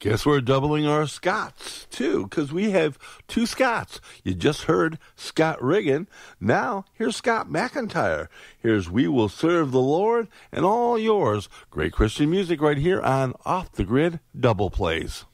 Guess we're doubling our Scots, too, because we have two Scots. You just heard Scott Riggin. Now, here's Scott McIntyre. Here's We Will Serve the Lord and All Yours. Great Christian music right here on Off the Grid Double Plays.